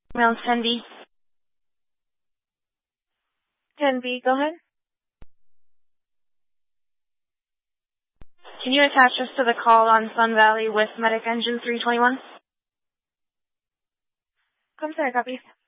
Email 10B. 10B, go ahead. Can you attach us to the call on Sun Valley with Medic Engine 321? I'm sorry, copy.